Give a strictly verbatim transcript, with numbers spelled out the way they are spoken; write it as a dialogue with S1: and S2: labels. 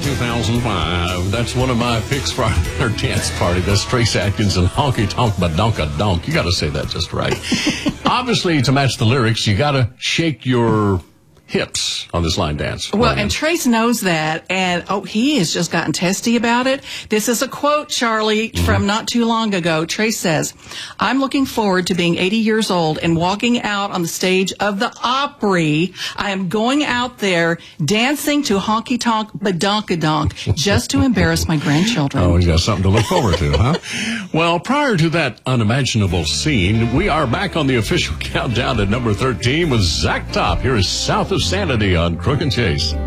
S1: two thousand five. That's one of my picks for our dance party. That's Trace Atkins and Honky Tonk Badonka Donk. You got to say that just right. Obviously, to match the lyrics, you got to shake your hips on this line dance.
S2: Well, and Trace knows that, and oh, he has just gotten testy about it. This is a quote, Charlie, mm-hmm. from not too long ago. Trace says, "I'm looking forward to being eighty years old and walking out on the stage of the Opry. I am going out there dancing to Honky Tonk Badonkadonk just to embarrass my grandchildren."
S1: Oh, you got something to look forward to, huh? Well, prior to that unimaginable scene, we are back on the official countdown at number thirteen with Zach Top. Here is South of Sanity on Crook and Chase.